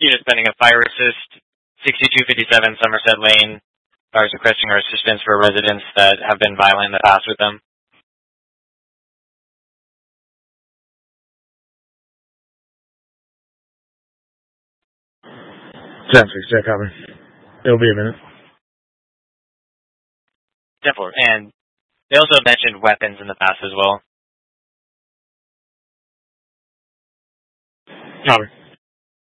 units pending a fire assist. 6257 Somerset Lane. Fires requesting our assistance for residents that have been violent in the past with them. 10-6, yeah, copy. It'll be a minute. 10-4. And they also mentioned weapons in the past as well. Copy.